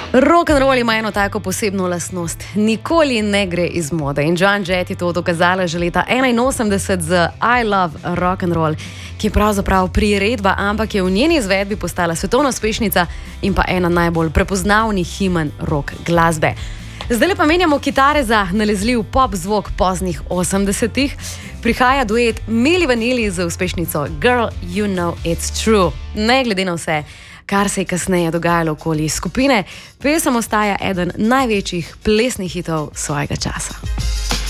Rock'n'roll ima eno tako posebno lastnost. Nikoli ne gre iz mode. In Joan Jett je to dokazala že leta 1981 z I Love Rock'n'Roll, ki je pravzaprav priredba, ampak je v njeni izvedbi postala svetovna uspešnica in pa ena najbolj prepoznavnih himen rock glasbe. Zdaj pa menjamo kitare za nalezljiv pop zvok poznih 80-ih. Prihaja duet Milli Vanilli z uspešnico Girl, You Know It's True. Ne glede na vse, kar se je kasneje dogajalo okoli skupine, pesem ostaja eden največjih plesnih hitov svojega časa.